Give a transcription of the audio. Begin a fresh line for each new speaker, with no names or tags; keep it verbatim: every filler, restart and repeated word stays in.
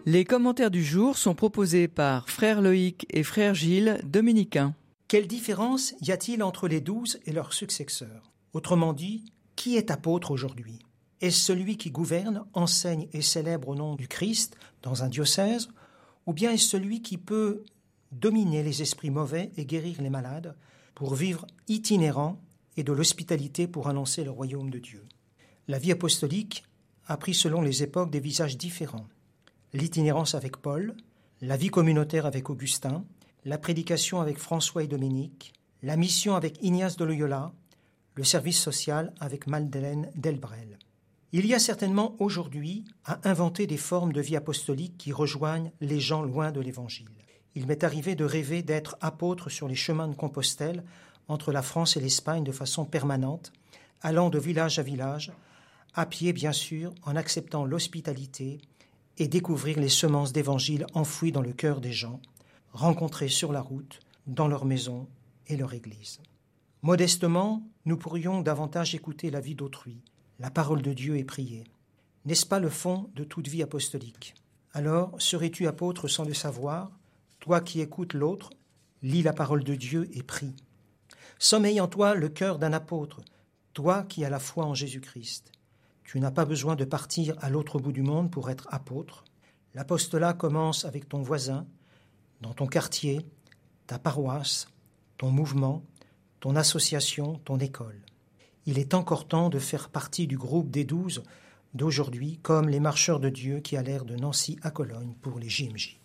Les commentaires du jour sont proposés par frère Loïc et frère Gilles, dominicains.
Quelle différence y a-t-il entre les douze et leurs successeurs ? Autrement dit, qui est apôtre aujourd'hui ? Est-ce celui qui gouverne, enseigne et célèbre au nom du Christ dans un diocèse ? Ou bien est-ce celui qui peut dominer les esprits mauvais et guérir les malades pour vivre itinérant et de l'hospitalité pour annoncer le royaume de Dieu ? La vie apostolique a pris selon les époques des visages différents. L'itinérance avec Paul, la vie communautaire avec Augustin, la prédication avec François et Dominique, la mission avec Ignace de Loyola, le service social avec Madeleine Delbrel. Il y a certainement aujourd'hui à inventer des formes de vie apostolique qui rejoignent les gens loin de l'Évangile. Il m'est arrivé de rêver d'être apôtre sur les chemins de Compostelle entre la France et l'Espagne de façon permanente, allant de village à village, à pied bien sûr, en acceptant l'hospitalité et découvrir les semences d'évangile enfouies dans le cœur des gens, rencontrés sur la route, dans leur maison et leur église. Modestement, nous pourrions davantage écouter la vie d'autrui, la parole de Dieu et prier. N'est-ce pas le fond de toute vie apostolique ? Alors, serais-tu apôtre sans le savoir, toi qui écoutes l'autre, lis la parole de Dieu et prie. Sommeille en toi le cœur d'un apôtre, toi qui as la foi en Jésus-Christ. Tu n'as pas besoin de partir à l'autre bout du monde pour être apôtre. L'apostolat commence avec ton voisin, dans ton quartier, ta paroisse, ton mouvement, ton association, ton école. Il est encore temps de faire partie du groupe des douze d'aujourd'hui, comme les marcheurs de Dieu qui allèrent de Nancy à Cologne pour les J M J.